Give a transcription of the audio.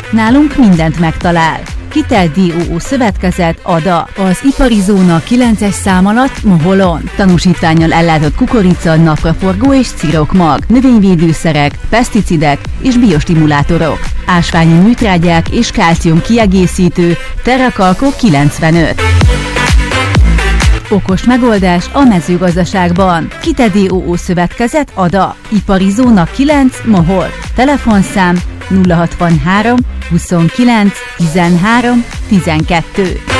Nálunk mindent megtalál. Kitel DOO Szövetkezet ADA. Az ipari zóna 9-es szám alatt Moholon. Tanúsítvánnyal ellátott kukorica, napraforgó és cirokmag, növényvédőszerek, peszticidek és biostimulátorok, ásványi műtrágyák és kálcium kiegészítő, Terrakalko 95. Okos megoldás a mezőgazdaságban. Kitel DOO Szövetkezet ADA. Ipari zóna 9 Mohol. Telefonszám 063 29 13 12.